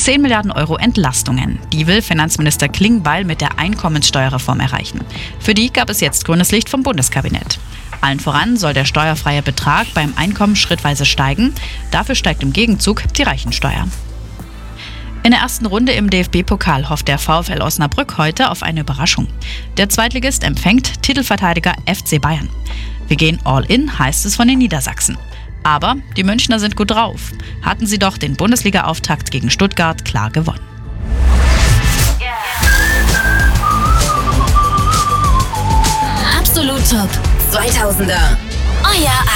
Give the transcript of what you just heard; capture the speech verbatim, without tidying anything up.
zehn Milliarden Euro Entlastungen. Die will Finanzminister Klingbeil mit der Einkommenssteuerreform erreichen. Für die gab es jetzt grünes Licht vom Bundeskabinett. Allen voran soll der steuerfreie Betrag beim Einkommen schrittweise steigen. Dafür steigt im Gegenzug die Reichensteuer. In der ersten Runde im D F B-Pokal hofft der VfL Osnabrück heute auf eine Überraschung. Der Zweitligist empfängt Titelverteidiger F C Bayern. Wir gehen all in, heißt es von den Niedersachsen. Aber die Münchner sind gut drauf. Hatten sie doch den Bundesliga-Auftakt gegen Stuttgart klar gewonnen. Absolut Top zweitausender. Euer